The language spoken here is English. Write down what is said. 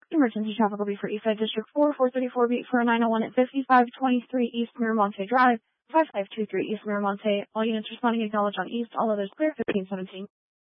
Emergency traffic will be for Eastside District 4, 434 beat for 901 at 5523 East Miramonte Drive, 5523 East Miramonte. All units responding acknowledge on East, all others clear, 1517.